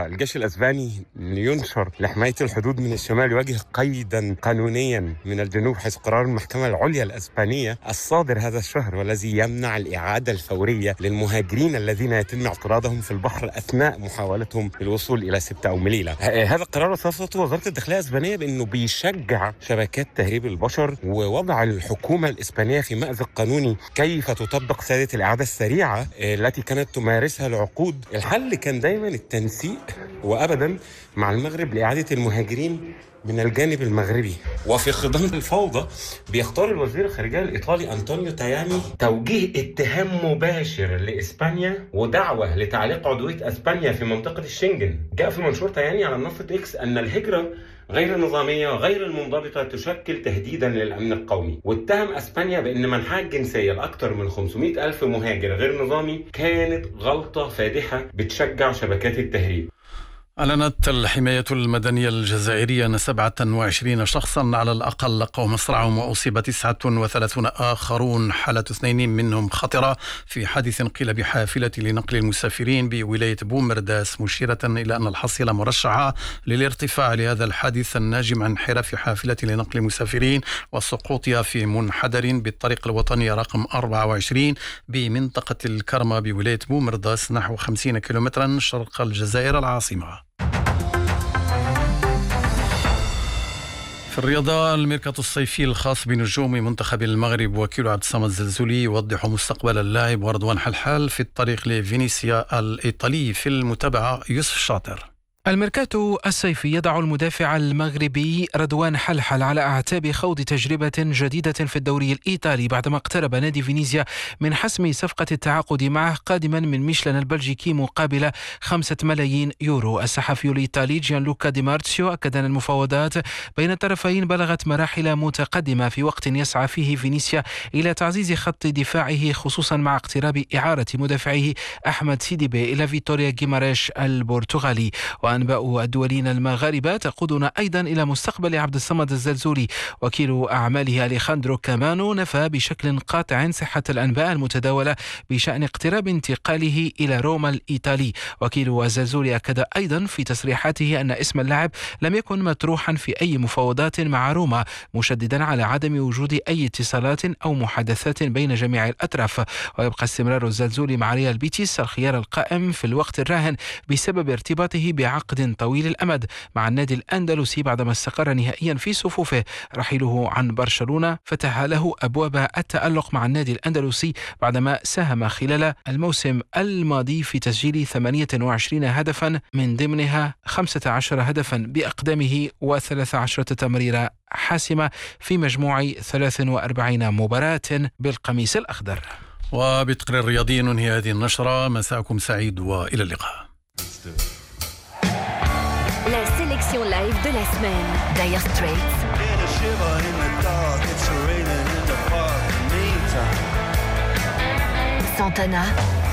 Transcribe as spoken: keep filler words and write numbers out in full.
الجيش الأسباني لينشر لحماية الحدود من الشمال يواجه قيدا قانونيا من الجنوب، حيث قرار المحكمة العليا الأسبانية الصادر هذا الشهر والذي يمنع الإعادة الفورية للمهاجرين الذين يتم اعتراضهم في البحر أثناء محاولتهم للوصول إلى سبتة أو مليلة. هذا القرار وصفته وزارة الداخلية الإسبانية بأنه بيشجع شبكات تهريب البشر ووضع الحكومة الإسبانية في مأزق قانوني كيف تطبق سيادة الإعادة السريعة التي كانت تمارسها العقود. الحل كان دايما التنسيق وأبدا مع المغرب لإعادة المهاجرين من الجانب المغربي. وفي خضم الفوضى بيختار الوزير الخارجية الإيطالي أنطونيو تاياني توجيه اتهام مباشر لإسبانيا ودعوة لتعليق عضوية إسبانيا في منطقة الشنغن. جاء في منشور تاياني على منصة إكس أن الهجرة غير النظامية غير المنضبطة تشكل تهديدا للأمن القومي، واتهم أسبانيا بأن منحها الجنسية لأكثر من خمسمائة ألف مهاجر غير نظامي كانت غلطة فادحة بتشجع شبكات التهريب. أعلنت الحماية المدنية الجزائرية أن سبعة وعشرين شخصا على الأقل لقوا مصرعهم وأصيب تسعة وثلاثون آخرون، حالة اثنين منهم خطرة في حادث قيل بحافلة لنقل المسافرين بولاية بومرداس، مشيرة إلى أن الحصيلة مرشحة للارتفاع لهذا الحادث الناجم عن انحراف حافلة لنقل المسافرين وسقوطها في منحدر بالطريق الوطني رقم أربعة وعشرين بمنطقة الكرمة بولاية بومرداس نحو خمسين كيلومترا شرق الجزائر العاصمة. في الرياضة، الميركاتو الصيفي الخاص بنجوم منتخب المغرب وكيل عبد الصمد الزلزولي يوضح مستقبل اللاعب ورضوان حلحال في الطريق لفينيسيا الإيطالي. في المتابعة يوسف شاطر. الميركاتو الصيفي يضع المدافع المغربي رضوان حلحل على أعتاب خوض تجربة جديدة في الدوري الإيطالي بعدما اقترب نادي فينيسيا من حسم صفقة التعاقد معه قادما من ميشلان البلجيكي مقابل خمسة ملايين يورو. الصحفي الإيطالي جيانلوكا دي مارتسيو أكد أن المفاوضات بين الطرفين بلغت مراحل متقدمة في وقت يسعى فيه فينيسيا إلى تعزيز خط دفاعه، خصوصا مع اقتراب إعارة مدافعه أحمد سيديبي إلى فيتوريا غيماريش البرتغالي. وأنباء الدوليين المغاربة تقودنا أيضا إلى مستقبل عبد الصمد الزلزولي. وكيل أعماله أليخاندرو كامانو نفى بشكل قاطع صحة الأنباء المتداولة بشأن اقتراب انتقاله إلى روما الإيطالي. وكيل الزلزولي أكد أيضا في تصريحاته أن اسم اللاعب لم يكن مطروحا في أي مفاوضات مع روما، مشددا على عدم وجود أي اتصالات أو محادثات بين جميع الأطراف. ويبقى استمرار الزلزولي مع ريال بيتيس الخيار القائم في الوقت الراهن بسبب ارتباطه بعقد طويل الأمد مع النادي الأندلسي بعدما استقر نهائيا في صفوفه. رحيله عن برشلونة فتح له أبواب التألق مع النادي الأندلسي بعدما ساهم خلال الموسم الماضي في تسجيل ثمانية وعشرين هدفا، من ضمنها خمسة عشر هدفا بأقدامه وثلاث عشرة تمريرة حاسمة في مجموع ثلاث وأربعين مباراة بالقميص الأخضر. وبتقرير رياضي ننهي هذه النشرة. مساءكم سعيد وإلى اللقاء. La sélection live de la semaine. Dire Straits. Santana.